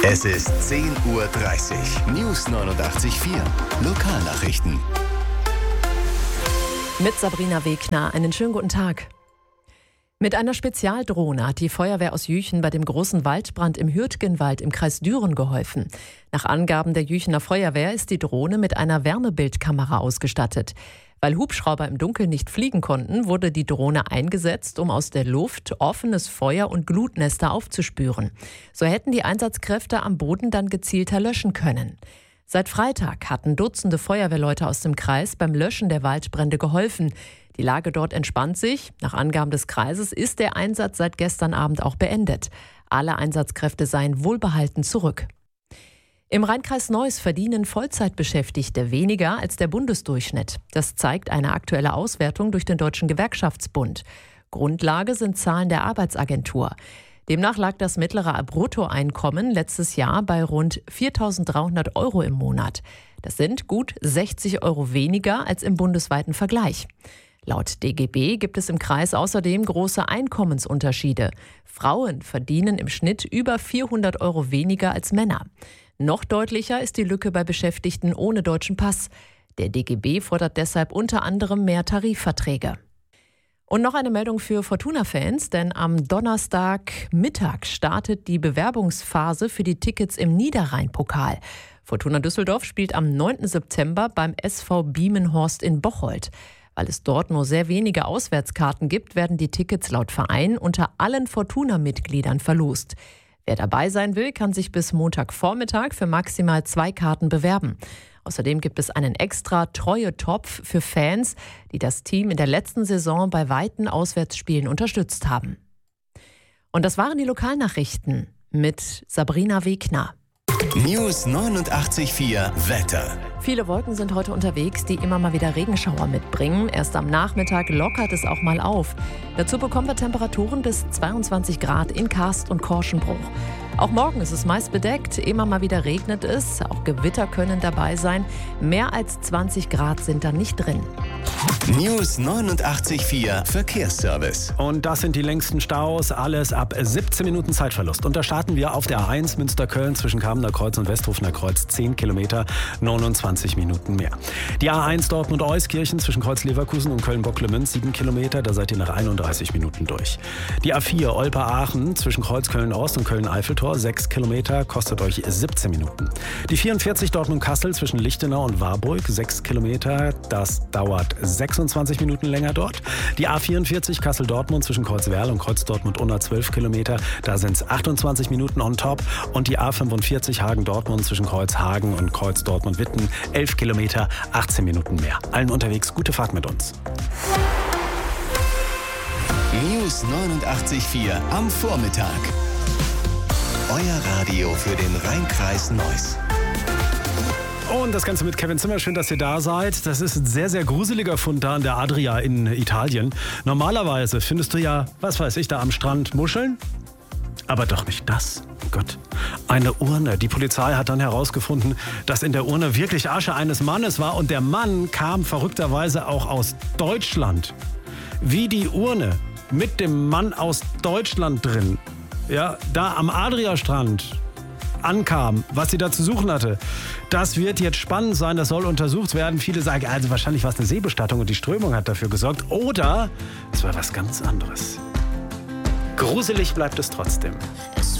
Es ist 10:30 Uhr. News 89.4. Lokalnachrichten. Mit Sabrina Wegner. Einen schönen guten Tag. Mit einer Spezialdrohne hat die Feuerwehr aus Jüchen bei dem großen Waldbrand im Hürtgenwald im Kreis Düren geholfen. Nach Angaben der Jüchener Feuerwehr ist die Drohne mit einer Wärmebildkamera ausgestattet. Weil Hubschrauber im Dunkeln nicht fliegen konnten, wurde die Drohne eingesetzt, um aus der Luft offenes Feuer und Glutnester aufzuspüren. So hätten die Einsatzkräfte am Boden dann gezielter löschen können. Seit Freitag hatten Dutzende Feuerwehrleute aus dem Kreis beim Löschen der Waldbrände geholfen. Die Lage dort entspannt sich. Nach Angaben des Kreises ist der Einsatz seit gestern Abend auch beendet. Alle Einsatzkräfte seien wohlbehalten zurück. Im Rheinkreis Neuss verdienen Vollzeitbeschäftigte weniger als der Bundesdurchschnitt. Das zeigt eine aktuelle Auswertung durch den Deutschen Gewerkschaftsbund. Grundlage sind Zahlen der Arbeitsagentur. Demnach lag das mittlere Bruttoeinkommen letztes Jahr bei rund 4.300 € im Monat. Das sind gut 60 € weniger als im bundesweiten Vergleich. Laut DGB gibt es im Kreis außerdem große Einkommensunterschiede. Frauen verdienen im Schnitt über 400 € weniger als Männer. Noch deutlicher ist die Lücke bei Beschäftigten ohne deutschen Pass. Der DGB fordert deshalb unter anderem mehr Tarifverträge. Und noch eine Meldung für Fortuna-Fans, denn am Donnerstagmittag startet die Bewerbungsphase für die Tickets im Niederrhein-Pokal. Fortuna Düsseldorf spielt am 9. September beim SV Biemenhorst in Bocholt. Weil es dort nur sehr wenige Auswärtskarten gibt, werden die Tickets laut Verein unter allen Fortuna-Mitgliedern verlost. Wer dabei sein will, kann sich bis Montagvormittag für maximal 2 Karten bewerben. Außerdem gibt es einen extra Treue-Topf für Fans, die das Team in der letzten Saison bei weiten Auswärtsspielen unterstützt haben. Und das waren die Lokalnachrichten mit Sabrina Wegner. News 89.4 Wetter. Viele Wolken sind heute unterwegs, die immer mal wieder Regenschauer mitbringen. Erst am Nachmittag lockert es auch mal auf. Dazu bekommen wir Temperaturen bis 22 Grad in Karst und Korschenbruch. Auch morgen ist es meist bedeckt, immer mal wieder regnet es. Auch Gewitter können dabei sein. Mehr als 20 Grad sind da nicht drin. News 89.4 Verkehrsservice. Und das sind die längsten Staus, alles ab 17 Minuten Zeitverlust. Und da starten wir auf der A1 Münster-Köln zwischen Kamener Kreuz und Westhofener Kreuz 10 Kilometer, 29 Minuten mehr. Die A1 Dortmund-Euskirchen zwischen Kreuz-Leverkusen und Köln-Bocklemünz 7 Kilometer, da seid ihr nach 31 Minuten durch. Die A4 Olpe-Aachen zwischen Kreuz-Köln-Ost und Köln-Eiffeltor 6 Kilometer, kostet euch 17 Minuten. Die 44 Dortmund-Kassel zwischen Lichtenau und Warburg 6 Kilometer, das dauert 26 Minuten länger dort. Die A44 Kassel-Dortmund zwischen Kreuzwerl und Kreuz-Dortmund-Unna 12 Kilometer, da sind es 28 Minuten on top. Und die A45 Hagen-Dortmund zwischen Kreuz-Hagen und Kreuz-Dortmund-Witten 11 Kilometer, 18 Minuten mehr. Allen unterwegs gute Fahrt mit uns. News 89.4 am Vormittag. Euer Radio für den Rheinkreis Neuss. Und das Ganze mit Kevin Zimmer. Schön, dass ihr da seid. Das ist ein sehr, sehr gruseliger Fund da an der Adria in Italien. Normalerweise findest du ja, was weiß ich, da am Strand Muscheln. Aber doch nicht das. Oh Gott. Eine Urne. Die Polizei hat dann herausgefunden, dass in der Urne wirklich Asche eines Mannes war. Und der Mann kam verrückterweise auch aus Deutschland. Wie die Urne mit dem Mann aus Deutschland drin, ja, da am Adria-Strand ankam, was sie da zu suchen hatte. Das wird jetzt spannend sein, das soll untersucht werden. Viele sagen, also wahrscheinlich war es eine Seebestattung und die Strömung hat dafür gesorgt. Oder es war was ganz anderes. Gruselig bleibt es trotzdem.